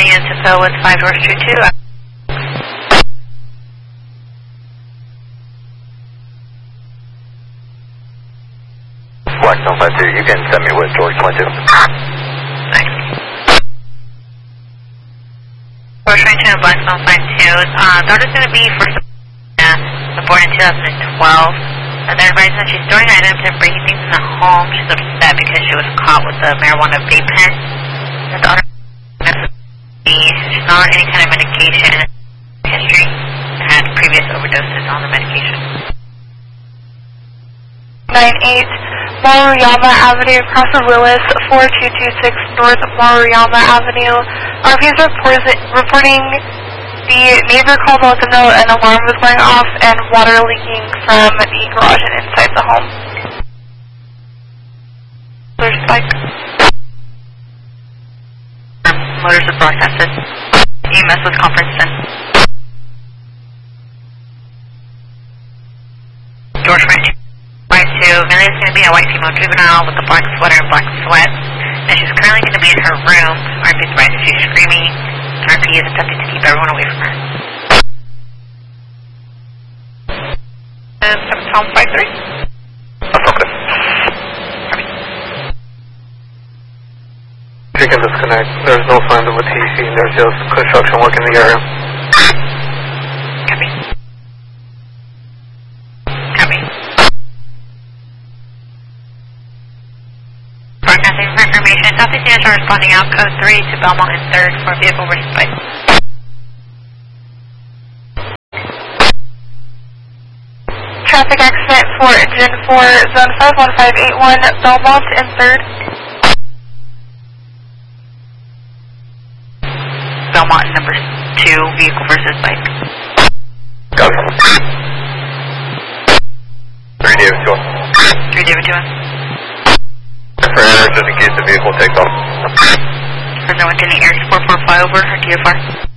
unit to fill with 5 George Street 2. Blackstone 52, you can send me with George 22. Thanks. George 22 and Blackstone 52. Daughter's going to be for born in 2012. They're advising that she's storing items and bringing things in the home. She's upset because she was caught with a marijuana vape pen. The daughter she's not on any kind of medication history and had previous overdoses on the medication. 98 Maruyama Avenue, across of Willis, 4226 North Maruyama Avenue. RP's reporting the neighbor called to let them know an alarm was going off and water leaking from the garage and inside the home. There's spike. Motors are broadcasted. EMS was conferenced in. George 22. Millie's going to be a white female juvenile with a black sweater and black sweat. And she's currently going to be in her room. RP's advising she's screaming. RP is attempting to keep everyone away from her. Tom 53. Affirmative. If you can disconnect, there's no signs of a TC, there's just construction work in the area. Copy. Copy. Broadcasting for information. Southeast units are responding out code 3 to Belmont and 3rd for vehicle respite. Traffic accident for engine 4, zone 51581, Belmont and 3rd. Belmont number 2, vehicle versus bike. Got it. 3 David 2. 3 David 2. For error, just in case the vehicle takes off. For no one getting air support for flyover or DFR.